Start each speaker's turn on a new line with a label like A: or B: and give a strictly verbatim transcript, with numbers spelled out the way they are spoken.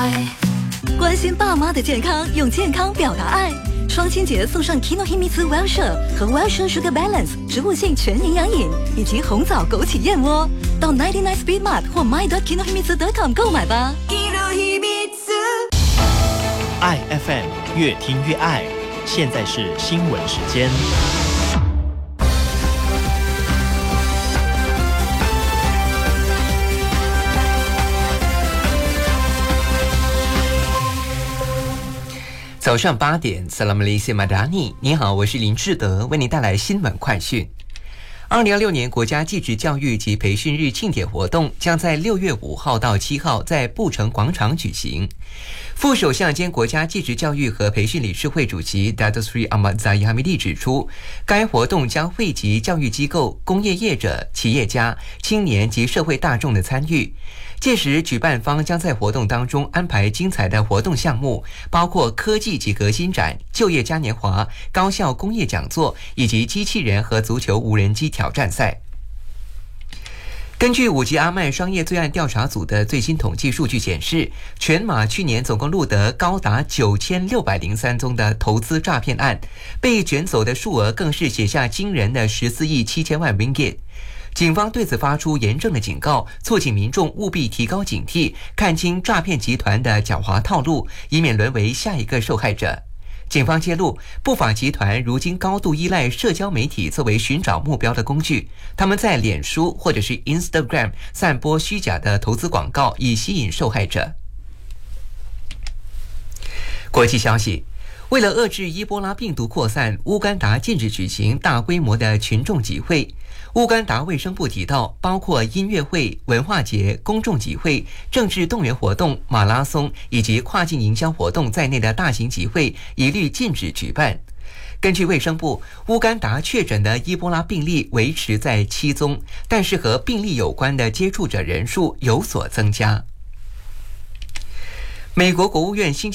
A: 爱。关心爸妈的健康，用健康表达爱。双亲节送上 Kinohimitsu Wellshire 和 Wellshire Sugar Balance 植物性全营养饮，以及红枣枸杞燕窝。到 九十九 Speed Mart 或 my dot kinohimitsu dot com 购买吧。
B: 爱 F M 越听越爱，现在是新闻时间。
C: 早上八点 Salam Malaysia Madani， 你好，我是林志德，为您带来新闻快讯。二零二六年国家技职教育及培训日庆典活动将在六月五号到七号在布城广场举行。副首相兼国家技职教育和培训理事会主席 Datuk Seri Ahmad Zahid Hamidi 指出，该活动将汇集教育机构、工业业者、企业家、青年及社会大众的参与。届时，举办方将在活动当中安排精彩的活动项目，包括科技及革新展、就业嘉年华、高校工业讲座以及机器人和足球无人机挑战赛。根据五级阿麦商业罪案调查组的最新统计数据显示，全马去年总共录得高达九千六百零三宗的投资诈骗案，被卷走的数额更是写下惊人的十四亿七千万 ringgit。警方对此发出严正的警告，促请民众务必提高警惕，看清诈骗集团的狡猾套路，以免沦为下一个受害者。警方揭露，不法集团如今高度依赖社交媒体作为寻找目标的工具，他们在脸书或者是 Instagram 散播虚假的投资广告，以吸引受害者。国际消息，为了遏制伊波拉病毒扩散，乌干达禁止举行大规模的群众集会。乌干达卫生部提到，包括音乐会、文化节、公众集会、政治动员活动、马拉松以及跨境营销活动在内的大型集会一律禁止举办。根据卫生部，乌干达确诊的伊波拉病例维持在七宗，但是和病例有关的接触者人数有所增加。美国国务院新